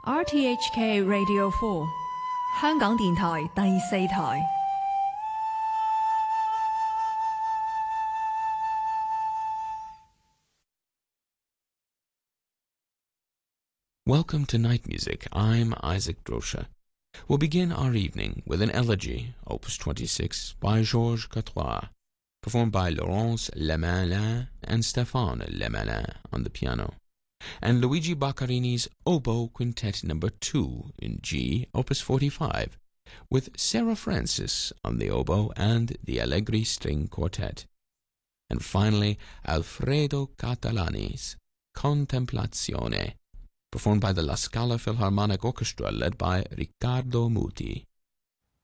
RTHK Radio 4， 香港電台第四台。 Welcome to Night Music. I'm Isaac Drosha. We'll begin our evening with an elegy, Opus 26, by Georges Catois, performed by Laurence Lemalin and Stéphane Lemalin on the piano, and Luigi Boccarini's Oboe Quintet No. 2 in G, Opus 45, with Sarah Francis on the oboe and the Allegri String Quartet. And finally, Alfredo Catalani's Contemplazione, performed by the La Scala Philharmonic Orchestra led by Riccardo Muti.